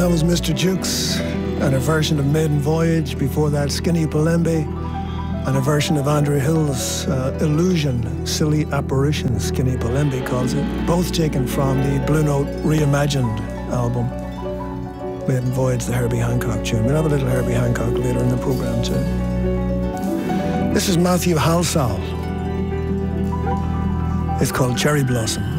was Mr. Jukes and a version of Maiden Voyage. Before that, Skinny Palembe and a version of Andrew Hill's Illusion, Silly Apparition, Skinny Palembe calls it. Both taken from the Blue Note Reimagined album. Maiden Voyage, the Herbie Hancock tune. We'll have a little Herbie Hancock later in the program too. This is Matthew Halsall. It's called Cherry Blossom.